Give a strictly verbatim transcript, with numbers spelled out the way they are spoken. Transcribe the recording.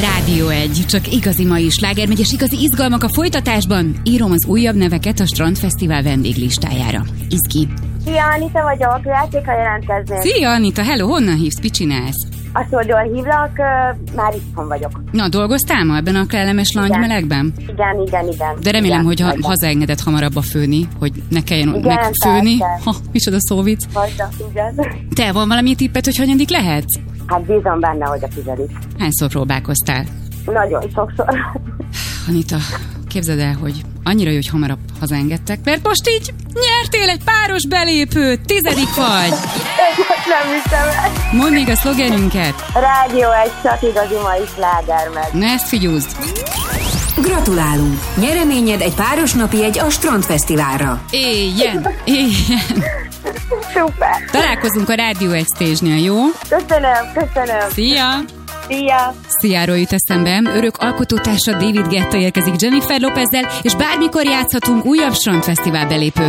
Rádió egy, csak igazi mai sláger megy, és igazi izgalmak a folytatásban. Írom az újabb neveket a Strandfesztivál vendéglistájára. Izgi. Szia, Anita vagyok, játék, ha jelentkezni. Szia, Anita, hello, honnan hívsz, mit csinálsz? A Szolgyól hívlak, már itthon vagyok. Na, dolgoztál ma ebben a kellemes langymelegben? Igen, igen, igen. De remélem, igen, hogy ha, igen. hazaengeded hamarabb a főni, hogy ne kelljen Igen, megfőni. persze. Ha, micsoda szóvic. Hagyja, igen. Te, van valami tippet, hogy hanyadik lehet? Hát bízom benne, hogy a tizedik. Hányszor próbálkoztál? Nagyon sokszor. Anita, képzeld el, hogy annyira jó, hogy hamarabb hazaengedtek, mert most így nyertél egy páros belépőt, tizedik vagy. Most nem hiszem el. Mondd még a szlogenünket. Rádió egy, csak igazi mai sláger meg. Na ezt figyúzd. Gratulálunk! Nyereményed egy páros napi egy a Strandfesztiválra. Éljen, éljen. Szuper. Találkozunk a Rádió egy stage-nél, jó? Köszönöm, köszönöm. Szia! Szia. Sziáról jut eszembe, örök alkotótársa David Guetta érkezik Jennifer Lopezzel, és bármikor játszhatunk újabb Strandfesztivál belépő